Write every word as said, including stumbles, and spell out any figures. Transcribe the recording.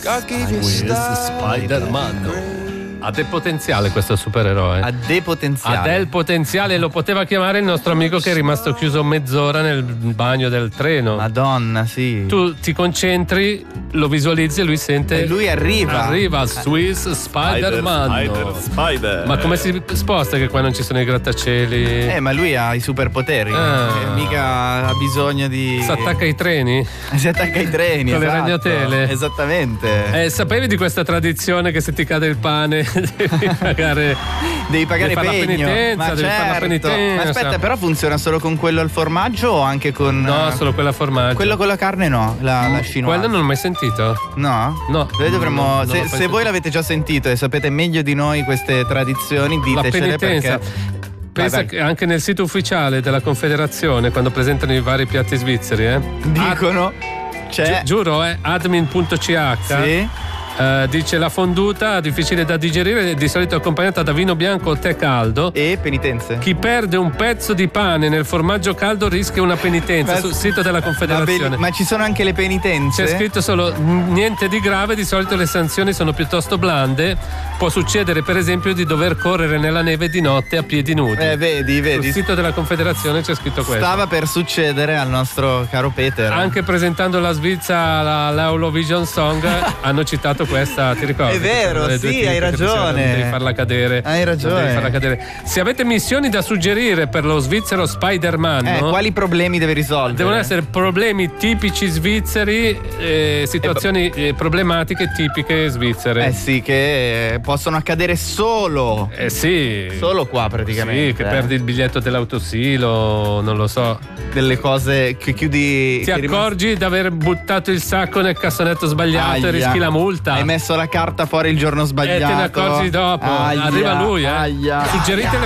Spider-Man. Ha del potenziale questo supereroe. Ha del potenziale. Ha del potenziale, lo poteva chiamare il nostro amico che è rimasto chiuso mezz'ora nel bagno del treno. Madonna, sì. Tu ti concentri, lo visualizzi e lui sente. E lui arriva. Arriva Swiss Spider-Man. Spider, Spider. Ma come si sposta che qua non ci sono i grattacieli? Eh, ma lui ha i superpoteri. Ah. Eh, mica ha bisogno di. Si attacca ai treni? Si attacca ai treni. Con esatto. le ragnatele. Esattamente. Eh, sapevi di questa tradizione che se ti cade il pane devi pagare devi pagare devi fare pegno. la penitenza, Ma devi certo. fare la penitenza. Ma aspetta, però funziona solo con quello al formaggio o anche con. No, solo quella formaggio. Quello con la carne no, la, la chinoise. Quello non l'ho mai sentito. No? No. Noi dovremmo. No, non se, l'ho se mai voi l'avete già sentito e sapete meglio di noi queste tradizioni, La ditecele penitenza. perché. Pensa Vai, vai. che anche nel sito ufficiale della Confederazione, quando presentano i vari piatti svizzeri, eh, Dicono. C'è. Gi- giuro, eh, admin punto c h Sì. eh, dice la fonduta difficile da digerire, di solito accompagnata da vino bianco o tè caldo. E penitenze. Chi perde un pezzo di pane nel formaggio caldo rischia una penitenza. Ma- sul sito della Confederazione. Ma, ma ci sono anche le penitenze? C'è scritto solo niente di grave, di solito le sanzioni sono piuttosto blande. Può succedere per esempio di dover correre nella neve di notte a piedi nudi. Eh, vedi, vedi. Sul sito della Confederazione c'è scritto questo. Stava per succedere al nostro caro Peter. Anche presentando la Svizzera alla- all'Eurovision Song hanno citato questa, ti ricordi? È vero, Le due sì, tipe hai che ragione. dicevano, non devi farla cadere. Hai ragione. non devi farla cadere. Se avete missioni da suggerire per lo svizzero Spider-Man, Eh, no? quali problemi deve risolvere? Devono essere problemi tipici svizzeri, eh, situazioni eh, problematiche tipiche svizzere. Eh sì, che eh, possono accadere solo. Eh sì. Solo qua praticamente. Sì, che eh. perdi il biglietto dell'autosilo, non lo so. Delle cose che chiudi. Ti che rim- accorgi di aver buttato il sacco nel cassonetto sbagliato Aia. e rischi la multa. Hai messo la carta fuori il giorno E sbagliato. te ne accorgi dopo. Aia, Arriva lui, eh. aia. Suggerite le